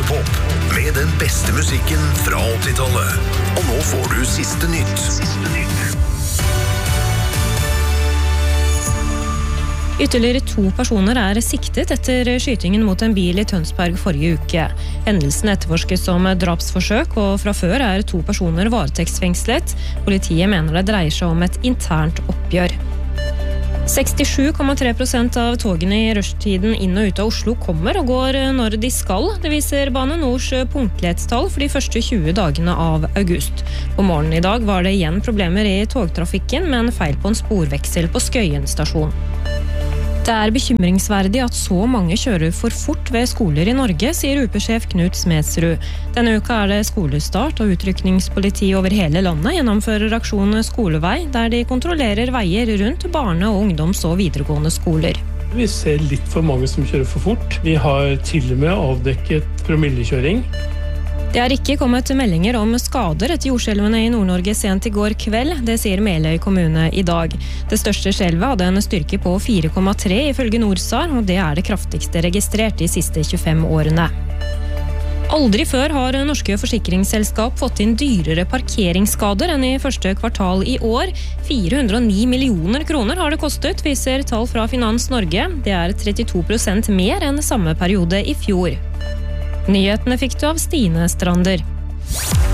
Radiopopp med den beste musikken fra 80-tallet. Og nå får du siste nytt. Ytterligere 2 personer siktet etter skytingen mot en bil i Tønsberg forrige uke. Hendelsen etterforskes som drapsforsøk, og fra før 2 personer varetektsfengslet. Politiet mener det dreier seg om et internt oppgjør. 67,3% av togene i rushtiden inn og ut av Oslo kommer og går når de skal. Det viser Bane Nors punktlighetstall for de første 20 dagene av august. På morgenen i dag var det igjen problemer i togtrafikken, med en feil på en sporveksel på Skøyen stasjon. Det bekymringsverdig at så mange kjører for fort ved skoler i Norge, sier UP-sjef Knut Smedsrud. Denne uka det skolestart, og utrykningspoliti over hele landet gjennomfører aksjon Skolevei, der de kontrollerer veier rundt barne- og ungdoms- og videregående skoler. Vi ser litt for mange som kjører for fort. Vi har til og med avdekket promillekjøring. Det ikke kommet meldinger om skader etter jordskjelvene i Nord-Norge sent i går kveld, det sier Meløy kommune i dag. Det største skjelvet hadde en styrke på 4,3 ifølge Norsar, og det det kraftigste registrert de siste 25 årene. Aldri før har norske forsikringsselskap fått inn dyrere parkeringsskader enn i første kvartal i år. 409 millioner kroner har det kostet, viser tall fra Finans Norge. Det 32% mer enn samme periode i fjor. Nyhetene fikk du av Stine Strander.